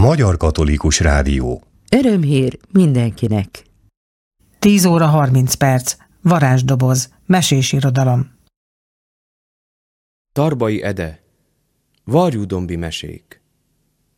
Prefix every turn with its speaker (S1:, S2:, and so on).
S1: Magyar Katolikus Rádió.
S2: Örömhír mindenkinek.
S3: 10 óra 30 perc. Varázsdoboz. Mesés irodalom.
S4: Tarbai Ede. Varjúdombi mesék.